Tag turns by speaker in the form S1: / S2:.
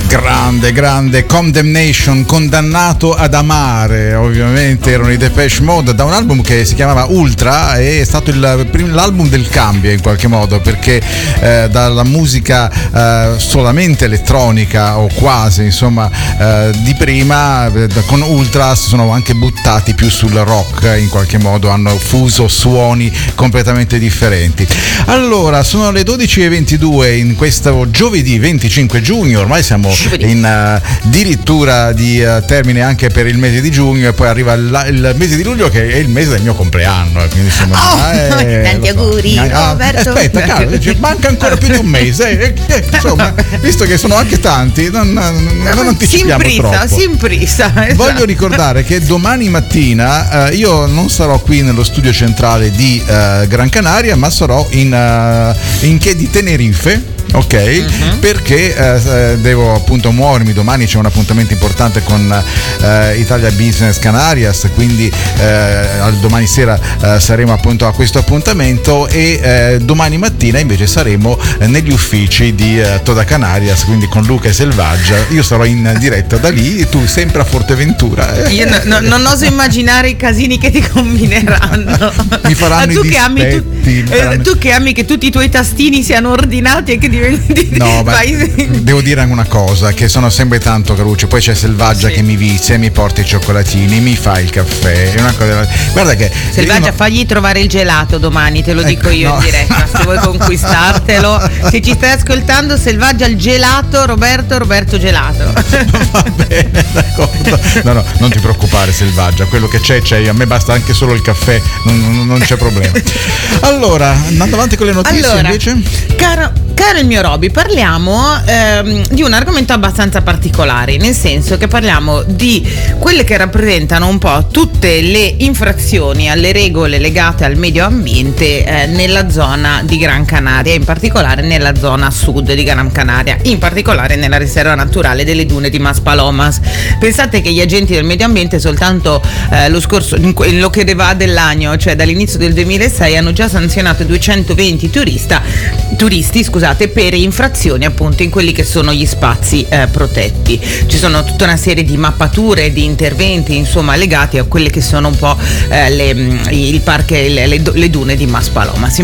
S1: Grande Condemnation, condannato ad amare, ovviamente erano i Depeche Mode, da un album che si chiamava Ultra, e è stato l'album del cambio in qualche modo, perché dalla musica solamente elettronica o quasi, insomma, di prima, con Ultra si sono anche buttati più sul rock, in qualche modo hanno fuso suoni completamente differenti. Allora, sono le 12:22 in questo giovedì 25 giugno, ormai siamo in addirittura di termine anche per il mese di giugno, e poi arriva il mese di luglio, che è il mese del mio compleanno, quindi insomma,
S2: tanti auguri, Roberto.
S1: Aspetta, caro, manca ancora più di un mese, insomma, visto che sono anche tanti, non anticipiamo troppo.
S2: Si imprisa, esatto.
S1: Voglio ricordare che domani mattina io non sarò qui nello studio centrale di Gran Canaria, ma sarò in che di Tenerife. Ok, perché devo appunto muovermi. Domani c'è un appuntamento importante con Italia Business Canarias, quindi domani sera saremo appunto a questo appuntamento, e domani mattina invece saremo negli uffici di Toda Canarias, quindi con Luca e Selvaggia. Io sarò in diretta da lì e tu sempre a Forteventura.
S2: Io non oso immaginare i casini che ti combineranno.
S1: Mi faranno i dispetti.
S2: Tu che ami che tutti i tuoi tastini siano ordinati e che
S1: no, ma devo dire anche una cosa, che sono sempre tanto carucci. Poi c'è Selvaggia che mi vizia, mi porta i cioccolatini, mi fa il caffè, è una cosa. Guarda che
S2: Selvaggia, fagli trovare il gelato domani, te lo dico io in diretta, se vuoi conquistartelo. Se ci stai ascoltando, Selvaggia, il gelato, Roberto Gelato.
S1: Va bene, d'accordo. No, non ti preoccupare, Selvaggia, quello che c'è, a me basta anche solo il caffè, non c'è problema. Allora, andando avanti con le notizie, invece.
S2: Caro il mio Roby, parliamo di un argomento abbastanza particolare, nel senso che parliamo di quelle che rappresentano un po' tutte le infrazioni alle regole legate al medio ambiente nella zona di Gran Canaria, in particolare nella zona sud di Gran Canaria, in particolare nella riserva naturale delle dune di Maspalomas. Pensate che gli agenti del medio ambiente soltanto lo scorso, in quello che va dell'anno, cioè dall'inizio del 2006, hanno già sanzionato 220 turisti, per infrazioni appunto in quelli che sono gli spazi protetti. Ci sono tutta una serie di mappature, di interventi, insomma, legati a quelle che sono un po' il parco, le dune di Maspalomas.